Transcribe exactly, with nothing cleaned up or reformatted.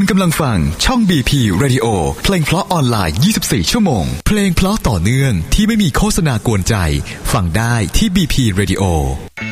คุณกำลังฟังช่อง บี พี Radio เพลงเพราะออนไลน์ยี่สิบสี่ชั่วโมงเพลงเพราะต่อเนื่องที่ไม่มีโฆษณากวนใจฟังได้ที่ บี พี Radio